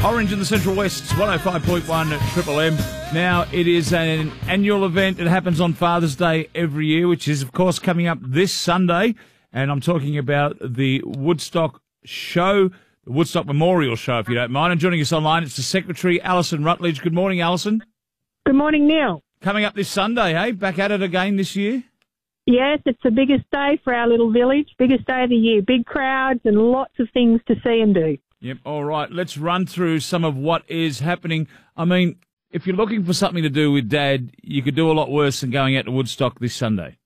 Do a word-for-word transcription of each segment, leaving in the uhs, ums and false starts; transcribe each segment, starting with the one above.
Orange in the Central West, one oh five point one Triple M. Now, it is an annual event. It happens on Father's Day every year, which is, of course, coming up this Sunday. And I'm talking about the Woodstock Show, the Woodstock Memorial Show, if you don't mind. And joining us online, it's the Secretary, Alison Rutledge. Good morning, Alison. Good morning, Neil. Coming up this Sunday, hey? Back at it again this year? Yes, it's the biggest day for our little village, biggest day of the year. Big crowds and lots of things to see and do. Yep, all right. Let's run through some of what is happening. I mean, if you're looking for something to do with Dad, you could do a lot worse than going out to Woodstock this Sunday.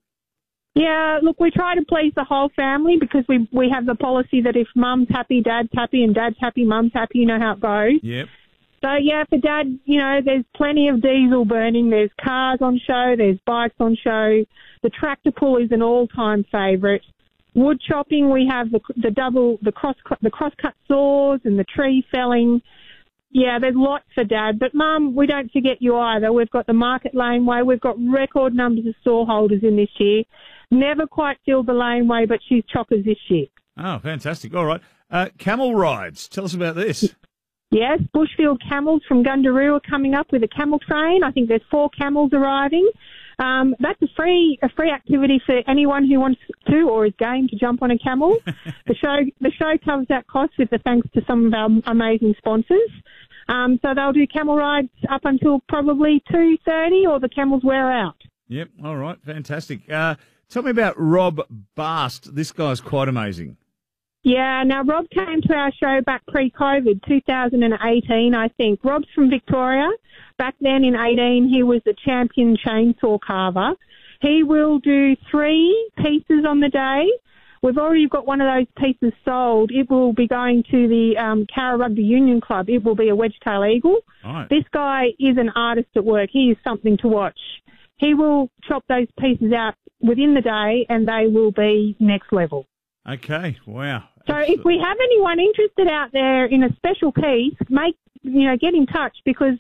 Yeah, look, we try to please the whole family because we we have the policy that if Mum's happy, Dad's happy, and Dad's happy, Mum's happy. You know how it goes. Yep. So, yeah, for Dad, you know, there's plenty of diesel burning. There's cars on show. There's bikes on show. The tractor pull is an all-time favourite. Wood chopping, we have the the double, the cross the cross-cut saws and the tree felling. Yeah, there's lots for Dad. But, Mum, we don't forget you either. We've got the Market Laneway. We've got record numbers of stall holders in this year. Never quite filled the laneway, but she's chockers this year. Oh, fantastic. All right. Uh, camel rides. Tell us about this. Yes, Bushfield Camels from Gundaroo are coming up with a camel train. I think there's four camels arriving. Um, that's a free a free activity for anyone who wants to or is game to jump on a camel. the show the show covers that cost with the thanks to some of our amazing sponsors. Um, so they'll do camel rides up until probably two thirty, or the camels wear out. Yep. All right. Fantastic. Uh, tell me about Rob Bast. This guy's quite amazing. Yeah, now Rob came to our show back pre-COVID, two thousand eighteen, I think. Rob's from Victoria. Back then in eighteen, he was the champion chainsaw carver. He will do three pieces on the day. We've already got one of those pieces sold. It will be going to the um, Carra Rugby Union Club. It will be a wedge-tail eagle. Right. This guy is an artist at work. He is something to watch. He will chop those pieces out within the day, and they will be next level. Okay, wow. So if we have anyone interested out there in a special piece, make you know, get in touch because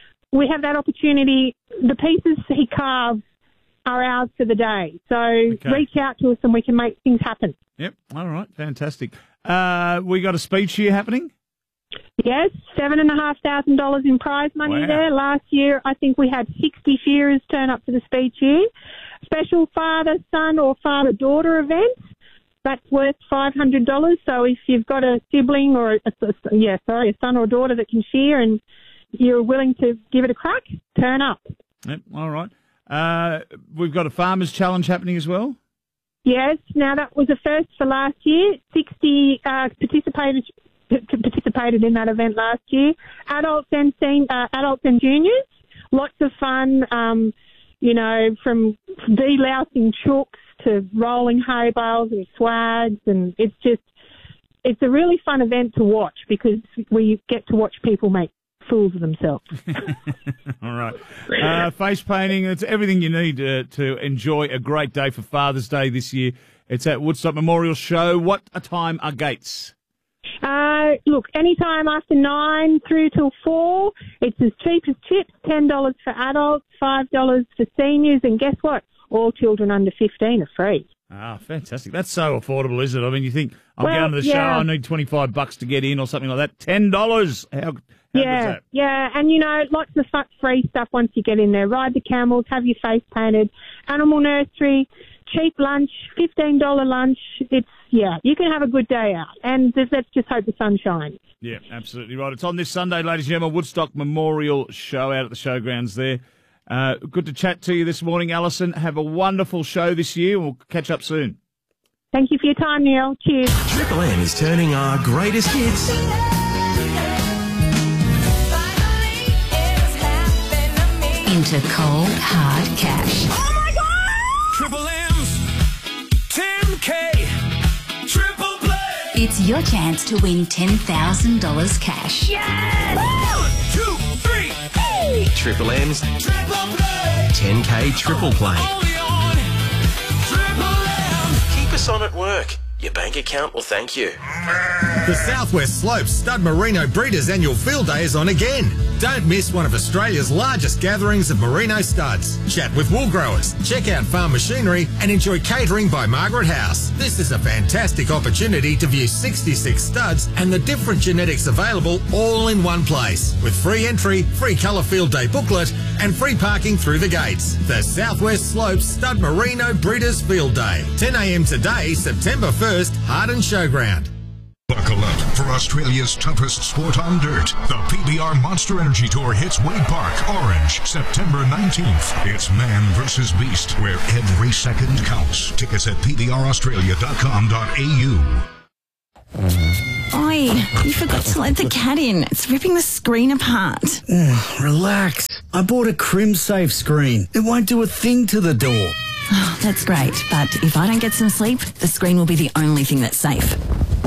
we have that opportunity. The pieces he carves are ours for the day. So okay. Reach out to us and we can make things happen. Yep. All right. Fantastic. Uh, we got a speech here happening? Yes, seven and a half thousand dollars in prize money wow. there. Last year, I think we had sixty shearers turn up for the speech here. Special father-son or father-daughter events. That's worth five hundred dollars. So if you've got a sibling or, a, a, yeah, sorry, a son or daughter that can shear and you're willing to give it a crack, turn up. Yep, all right. Uh, we've got a Farmers Challenge happening as well? Yes. Now, that was a first for last year. sixty uh, participated participated in that event last year. Adults and sen- uh, adults and juniors. Lots of fun, um, you know, from delousing chooks to rolling hay bales and swags, and it's just, it's a really fun event to watch because we get to watch people make fools of themselves. All right. Uh, face painting, it's everything you need uh, to enjoy a great day for Father's Day this year. It's at Woodstock Memorial Show. What a time are gates? Uh, look, anytime after nine through till four. It's as cheap as chips, ten dollars for adults, five dollars for seniors, and guess what? All children under fifteen are free. Ah, fantastic. That's so affordable, isn't it? I mean, you think, I'm well, going to the yeah. show, I need twenty-five bucks to get in or something like that. ten dollars. How, how yeah, that? yeah, and, you know, lots of fun, free stuff once you get in there. Ride the camels, have your face painted, animal nursery, cheap lunch, fifteen dollars lunch. It's, yeah, you can have a good day out. And let's just hope the sun shines. Yeah, absolutely right. It's on this Sunday, ladies and gentlemen, Woodstock Memorial Show out at the showgrounds there. Uh, good to chat to you this morning, Alison. Have a wonderful show this year. We'll catch up soon. Thank you for your time, Neil. Cheers. Triple M is turning our greatest hits into cold, hard cash. Oh my God! Triple M's ten K Triple Play. It's your chance to win ten thousand dollars cash. Yes! One, two, three, hey! Triple M's Triple Play. ten K Triple Play. Only on Triple M. Keep us on at work. Your bank account will thank you. The Southwest Slopes Stud Merino Breeders Annual Field Day is on again. Don't miss one of Australia's largest gatherings of merino studs. Chat with wool growers, check out farm machinery and enjoy catering by Margaret House. This is a fantastic opportunity to view sixty-six studs and the different genetics available all in one place. With free entry, free colour field day booklet and free parking through the gates. The Southwest Slopes Stud Merino Breeders Field Day. ten a m today, September first, Harden Showground. Buckle up for Australia's toughest sport on dirt. The P B R Monster Energy Tour hits Wade Park, Orange, September nineteenth. It's man versus beast, where every second counts. Tickets at p b r australia dot com dot a u. Oi, you forgot to let the cat in. It's ripping the screen apart. Mm, relax. I bought a CrimSafe screen. It won't do a thing to the door. Oh, that's great, but if I don't get some sleep, the screen will be the only thing that's safe.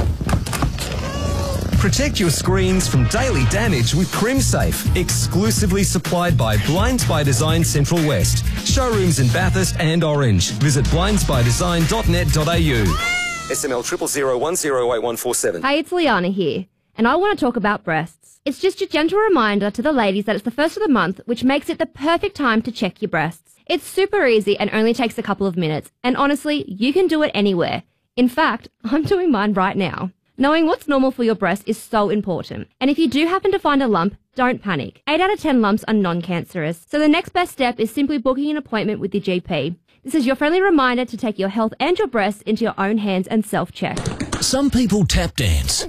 Protect your screens from daily damage with CrimSafe, exclusively supplied by Blinds by Design Central West. Showrooms in Bathurst and Orange. Visit blinds by design dot net dot a u. S M L triple zero one zero eight one four seven. Hey, it's Liana here, and I want to talk about breasts. It's just a gentle reminder to the ladies that it's the first of the month, which makes it the perfect time to check your breasts. It's super easy and only takes a couple of minutes, and honestly, you can do it anywhere. In fact, I'm doing mine right now. Knowing what's normal for your breast is so important. And if you do happen to find a lump, don't panic. eight out of ten lumps are non-cancerous, so the next best step is simply booking an appointment with your G P. This is your friendly reminder to take your health and your breasts into your own hands and self-check. Some people tap dance.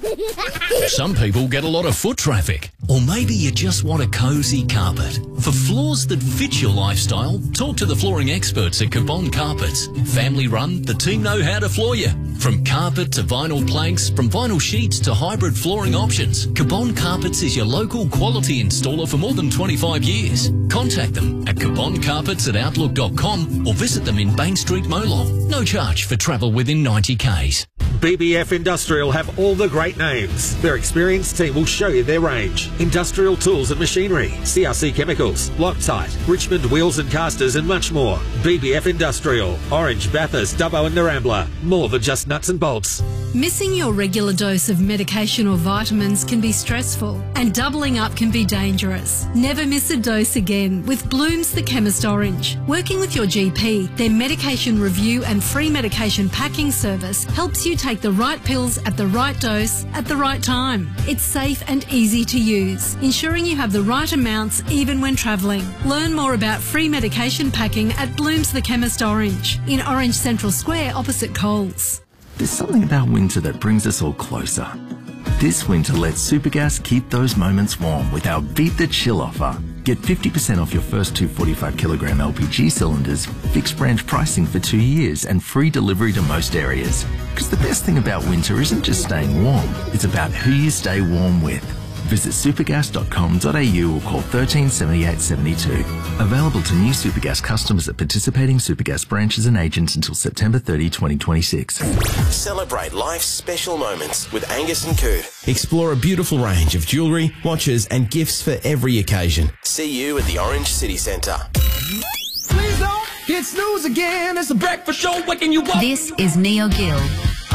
Some people get a lot of foot traffic. Or maybe you just want a cosy carpet. For floors that fit your lifestyle, talk to the flooring experts at Cabon Carpets. Family run, the team know how to floor you. From carpet to vinyl planks, from vinyl sheets to hybrid flooring options, Cabon Carpets is your local quality installer for more than twenty-five years. Contact them at cabon carpets at outlook dot com or visit them in Bank Street, Molong. No charge for travel within ninety kays. B B F Industrial have all the great names. Their experienced team will show you their range. Industrial tools and machinery, C R C Chemicals, Loctite, Richmond Wheels and Casters and much more. B B F Industrial, Orange, Bathurst, Dubbo and Narambla. More than just nuts and bolts. Missing your regular dose of medication or vitamins can be stressful, and doubling up can be dangerous. Never miss a dose again with Blooms the Chemist Orange. Working with your G P, their medication review and free medication packing service helps you take the right pills at the right dose at the right time. It's safe and easy to use, ensuring you have the right amounts even when travelling. Learn more about free medication packing at Blooms the Chemist Orange in Orange Central Square opposite Coles. There's something about winter that brings us all closer. This winter, let Supergas keep those moments warm with our Beat the Chill offer. Get fifty percent off your first two forty-five kilogram L P G cylinders, fixed branch pricing for two years and free delivery to most areas. Because the best thing about winter isn't just staying warm, it's about who you stay warm with. Visit supergas dot com dot a u or call one three seven eight seven two. Available to new Supergas customers at participating Supergas branches and agents until September thirtieth, twenty twenty-six. Celebrate life's special moments with Angus and Coot. Explore a beautiful range of jewellery, watches and gifts for every occasion. See you at the Orange City Centre. Please don't hit snooze again. It's a breakfast show waking you up. This is Neil Gill.